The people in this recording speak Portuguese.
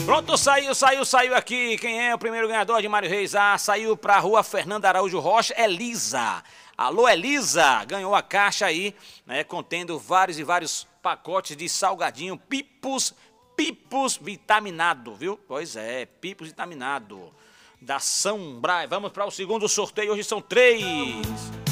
Pronto, saiu aqui. Quem é o primeiro ganhador de Mário Reis? Ah, saiu pra Rua Fernanda Araújo Rocha, Elisa. Alô, Elisa, ganhou a caixa aí, né, contendo vários e vários pacotes de salgadinho, Pipos vitaminado, viu? Pois é, Pipos vitaminado, da São Brás. Vamos para o segundo sorteio, hoje são 3.